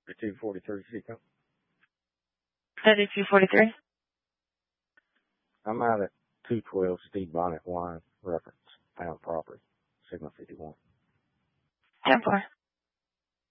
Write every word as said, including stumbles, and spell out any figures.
thirty-two forty-three, Chico. thirty-two forty-three. I'm out at two twelve Steve Bonnet Wine reference, pound property, Sigma fifty-one. ten four.